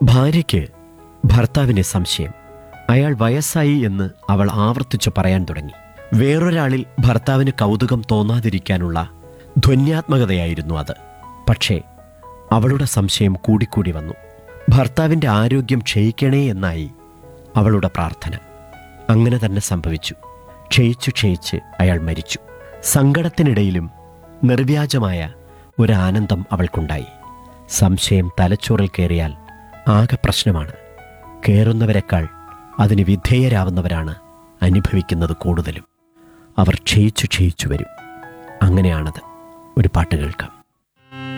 ഭാര്യയ്ക്ക് ഭർത്താവിനെ സംശയം. അയാൾ വയസ്സായി എന്ന് അവൾ ആവർത്തിച്ചു പറയാൻ തുടങ്ങി. വേറൊരാളിൽ ഭർത്താവിന് കൗതുകം തോന്നാതിരിക്കാനുള്ള ധ്വന്യാത്മകതയായിരുന്നു അത്. പക്ഷേ അവളുടെ സംശയം കൂടിക്കൂടി വന്നു. ഭർത്താവിൻ്റെ ആരോഗ്യം ക്ഷയിക്കണേ എന്നായി അവളുടെ പ്രാർത്ഥന. അങ്ങനെ തന്നെ സംഭവിച്ചു. ക്ഷയിച്ച് അയാൾ മരിച്ചു. സങ്കടത്തിനിടയിലും നിർവ്യാജമായ ഒരാനന്ദം അവൾക്കുണ്ടായി. സംശയം തലച്ചോറിൽ കയറിയാൽ ആകെ പ്രശ്നമാണ്. കയറുന്നവരെക്കാൾ അതിന് വിധേയരാവുന്നവരാണ് അനുഭവിക്കുന്നത് കൂടുതലും. അവർ ക്ഷയിച്ചു വരും. അങ്ങനെയാണത്. ഒരു പാട്ട് കേൾക്കാം.